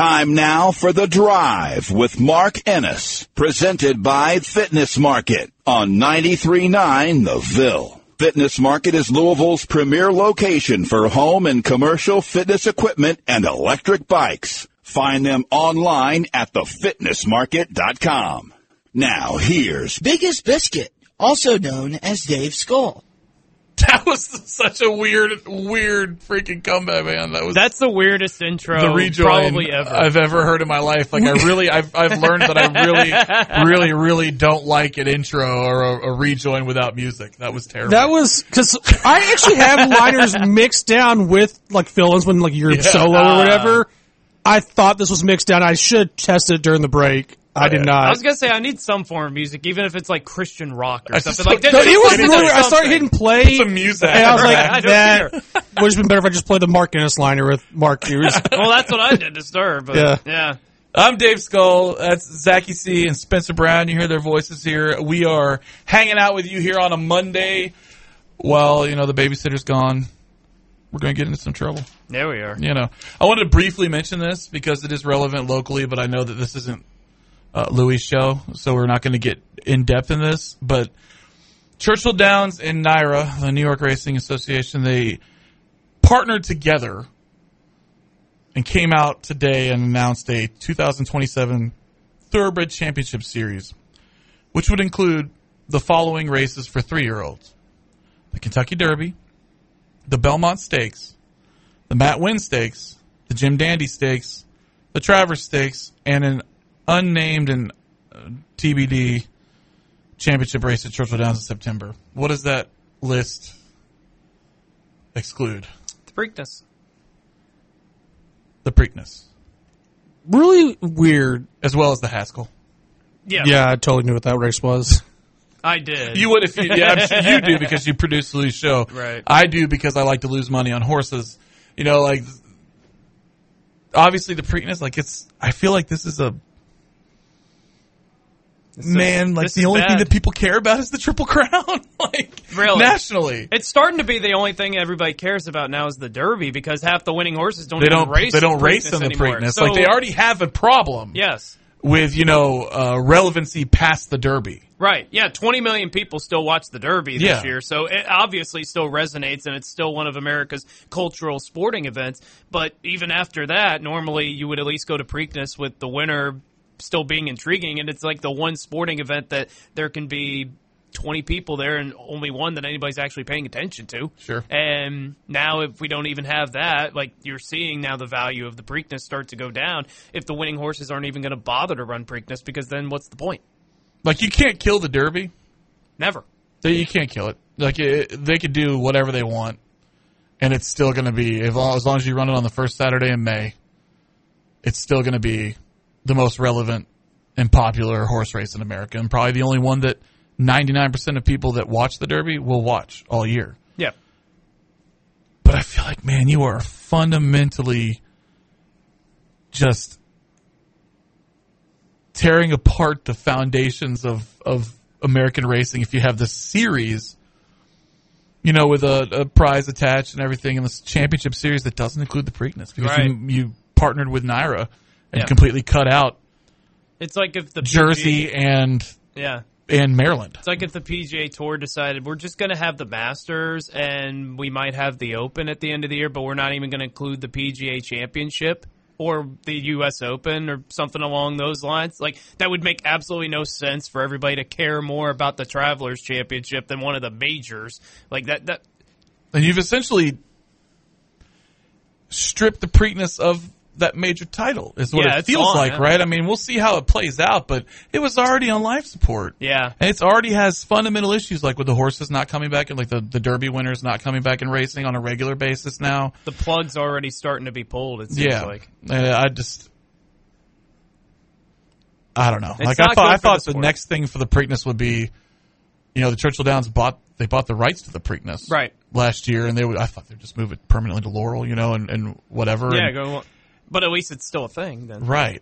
Time now for The Drive with Mark Ennis, presented by Fitness Market on 93.9 The Ville. Fitness Market is Louisville's premier location for home and commercial fitness equipment and electric bikes. Find them online at thefitnessmarket.com. Now, here's Biggest Biscuit, also known as Dave Skull. That was such a weird freaking comeback, man. That's the weirdest intro the rejoin probably ever I've ever heard in my life. Like I've learned that I really don't like an intro or a rejoin without music. That was terrible. That was because I actually have liners mixed down with like fill-ins when like you're solo or whatever. I thought this was mixed down. I should test it during the break. I did not. I was going to say, I need some form of music, even if it's like Christian rock or something. Like, I started hitting play. Some music. And I was like, that would have been better if I just played the Mark Ennis liner with Mark Hughes. Well, that's what I did to Stir, but yeah. I'm Dave Skull. That's Zachy C. and Spencer Brown. You hear their voices here. We are hanging out with you here on a Monday while, the babysitter's gone. We're going to get into some trouble. There we are. I wanted to briefly mention this because it is relevant locally, but I know that this isn't Louis' show, so we're not going to get in-depth in this. But Churchill Downs and NYRA, the New York Racing Association, they partnered together and came out today and announced a 2027 Thoroughbred Championship Series, which would include the following races for 3-year-olds. The Kentucky Derby, the Belmont Stakes, the Matt Winn Stakes, the Jim Dandy Stakes, the Travers Stakes, and an unnamed and TBD championship race at Churchill Downs in September. What does that list exclude? The Preakness. The Preakness. Really weird. As well as the Haskell. Yeah, I totally knew what that race was. I did. You would if you, I'm sure you do because you produce Louis' show. Right. I do because I like to lose money on horses. Obviously the Preakness, I feel like this is the only thing that people care about is the Triple Crown, really? Nationally. It's starting to be the only thing everybody cares about now is the Derby because half the winning horses don't race. They don't race in the Preakness. So, they already have a problem. Yes. With relevancy past the Derby. Right. Yeah. 20 million people still watch the Derby this year, so it obviously still resonates, and it's still one of America's cultural sporting events. But even after that, normally you would at least go to Preakness with the winner still being intriguing, and it's like the one sporting event that there can be 20 people there and only one that anybody's actually paying attention to. Sure. And now if we don't even have that, you're seeing now the value of the Preakness start to go down if the winning horses aren't even going to bother to run Preakness, because then what's the point? You can't kill the Derby. Never. You can't kill it. They could do whatever they want, and it's still going to be, as long as you run it on the first Saturday in May, it's still going to be the most relevant and popular horse race in America, and probably the only one that 99% of people that watch the Derby will watch all year. Yeah. But I feel like, man, you are fundamentally just tearing apart the foundations of American racing if you have this series, with a prize attached and everything in this championship series that doesn't include the Preakness because you partnered with NYRA and completely cut out it's like if the Jersey and Maryland. It's like if the PGA Tour decided we're just going to have the Masters and we might have the Open at the end of the year, but we're not even going to include the PGA Championship or the U.S. Open or something along those lines. That would make absolutely no sense for everybody to care more about the Travelers Championship than one of the majors. That. And you've essentially stripped the Preakness of that major title is what it feels like, right? I mean, we'll see how it plays out, but it was already on life support. Yeah. And it's already has fundamental issues like with the horses not coming back and the Derby winners not coming back and racing on a regular basis now. The plug's already starting to be pulled, it seems like. I don't know. I thought the next thing for the Preakness would be, the Churchill Downs bought the rights to the Preakness last year, and I thought they'd just move it permanently to Laurel, and whatever. Yeah, but at least it's still a thing then. Right.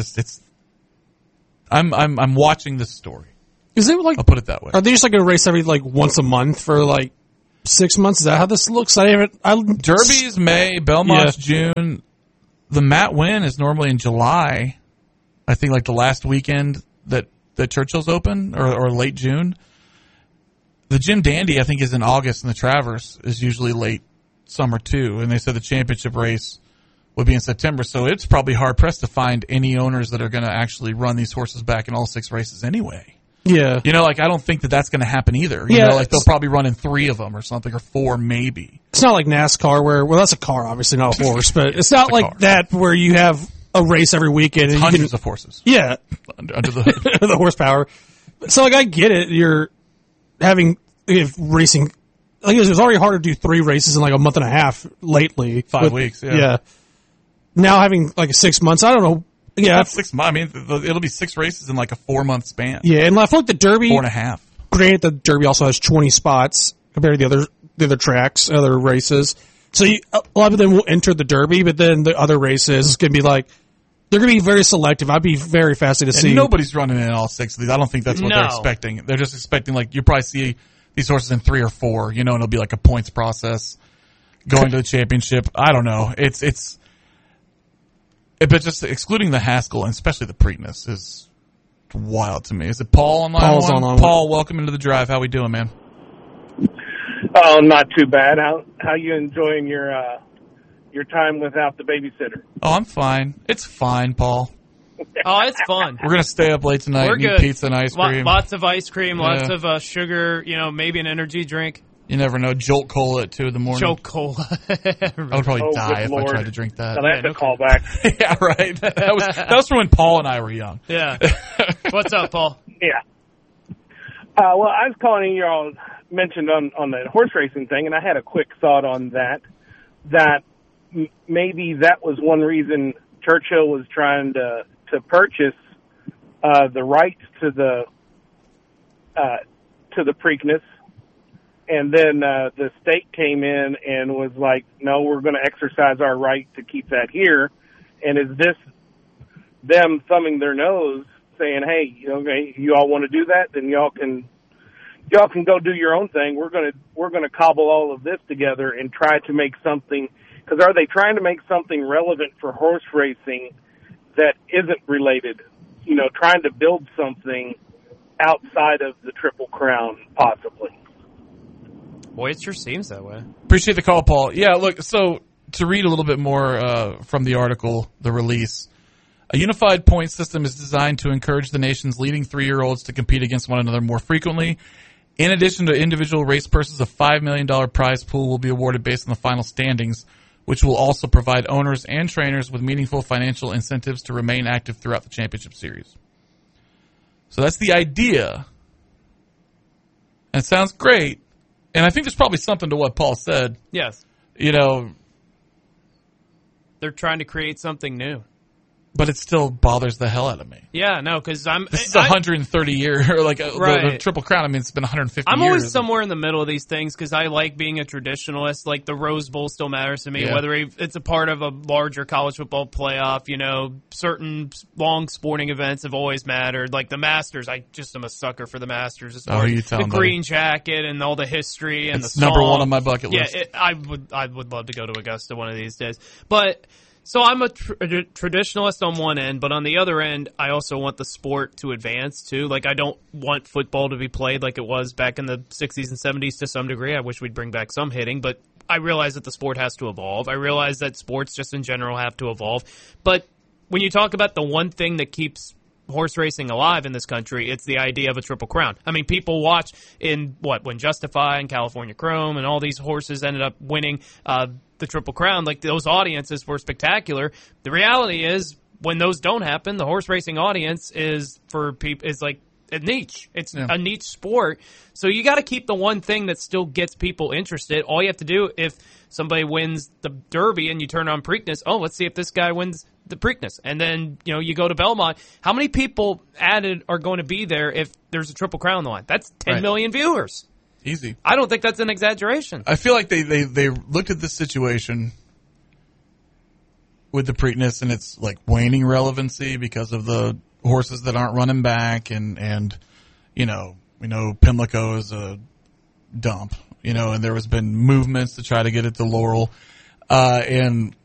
I'm watching this story. Is it I'll put it that way. Are they just going to race every once a month for 6 months? Is that how this looks? Derby's May, Belmont's June, the Matt Winn is normally in July. I think like the last weekend that Churchill's open or late June. The Jim Dandy, I think, is in August, and the Travers is usually late summer too. And they said the championship race would be in September, so it's probably hard pressed to find any owners that are going to actually run these horses back in all 6 races anyway. Yeah. You know, like, I don't think that that's going to happen either. You know, like, they'll probably run in 3 of them or something, or 4 maybe. It's not like NASCAR where, well, that's a car, obviously, not a horse, but it's not like car. that where you have a race every weekend. And Hundreds of horses. Yeah. Under the hood. The horsepower. So, like, I get it. You're having, if racing, like, it was already hard to do 3 races in like a month and a half lately. 5 weeks, yeah. Yeah. Now having like 6 months, I don't know. Yeah. Not 6 months. I mean, it'll be 6 races in like a 4-month span. Yeah, and I feel like the Derby, 4.5. Granted, the Derby also has 20 spots compared to the other tracks, other races. So a lot of them will enter the Derby, but then the other races is going to be like, they're going to be very selective. I'd be very fascinated to see. Nobody's running in all 6 of these. I don't think that's what they're expecting. They're just expecting, like, you'll probably see these horses in 3 or 4, you know, and it'll be like a points process going to the championship. I don't know. But just excluding the Haskell and especially the Preakness is wild to me. Is it Paul on line Paul's 1? on line Paul, welcome into the drive. How we doing, man? Oh, not too bad. How you enjoying your time without the babysitter? Oh, I'm fine. It's fine, Paul. Oh, it's fun. We're going to stay up late tonight and eat good. pizza and ice cream. Lots of ice cream, lots of sugar, you know, maybe an energy drink. You never know. Jolt Cola at 2 in the morning. Jolt Cola. I would probably die if Lord. I tried to drink that. Now that's a callback. Yeah, right. That was from when Paul and I were young. Yeah. What's up, Paul? Yeah. Well, I was calling you all mentioned on the horse racing thing, and I had a quick thought on that. That maybe that was one reason Churchill was trying to purchase the rights to the Preakness. And then the state came in and was like, no, we're going to exercise our right to keep that here. And is this them thumbing their nose saying, hey, okay, you all want to do that? Then y'all can go do your own thing. We're going to cobble all of this together and try to make something. Because are they trying to make something relevant for horse racing that isn't related? You know, trying to build something outside of the Triple Crown, possibly. Boy, it sure seems that way. Appreciate the call, Paul. Yeah, look, so to read a little bit more from the article, the release, a unified point system is designed to encourage the nation's leading 3-year-olds to compete against one another more frequently. In addition to individual race purses, a $5 million prize pool will be awarded based on the final standings, which will also provide owners and trainers with meaningful financial incentives to remain active throughout the championship series. So that's the idea. And it sounds great. And I think there's probably something to what Paul said. Yes. You know, they're trying to create something new. But it still bothers the hell out of me. Yeah, no, because This is 130 year, like right. the Triple Crown. I mean, it's been 150 I'm years. always somewhere in the middle of these things because I like being a traditionalist. Like the Rose Bowl still matters to me, whether it's a part of a larger college football playoff. You know, certain long sporting events have always mattered. Like the Masters, I just am a sucker for the Masters. As far as the green jacket and all the history and it's the song. number one on my bucket list. Yeah, I would love to go to Augusta one of these days, but. So I'm a traditionalist on one end, but on the other end, I also want the sport to advance too. Like I don't want football to be played like it was back in the 60s and 70s to some degree. I wish we'd bring back some hitting, but I realize that the sport has to evolve. I realize that sports just in general have to evolve. But when you talk about the one thing that keeps horse racing alive in this country, it's the idea of a Triple Crown. I mean, people watch when Justify and California Chrome and all these horses ended up winning the Triple Crown, like those audiences were spectacular. The reality is, when those don't happen, the horse racing audience is for people is like a niche. It's a niche sport. So you got to keep the one thing that still gets people interested. All you have to do, if somebody wins the Derby and you turn on Preakness, let's see if this guy wins the Preakness. And then, you go to Belmont. How many people added are going to be there if there's a Triple Crown on the line? That's 10 million viewers. Easy. I don't think that's an exaggeration. I feel like they looked at this situation with the Preakness and its like waning relevancy because of the horses that aren't running back and we know Pimlico is a dump, and there has been movements to try to get it to Laurel. And